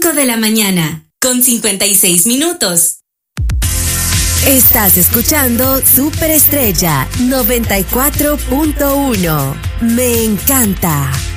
5 de la mañana, con 56 minutos. Estás escuchando Superestrella 94.1. Me encanta.